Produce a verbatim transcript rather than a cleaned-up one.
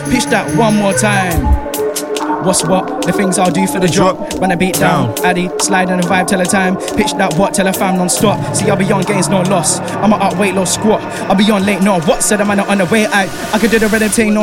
Pitch that one more time. What's what? The things I'll do for the drop. Run a beat down, Addy, slide on the vibe, tell a time. Pitch that what, tell a fam non-stop. See, I'll be on gains, no loss. I'm a up weight, low squat. I'll be on late, no what? Said I'm on the way out. I could do the rhythm thing, no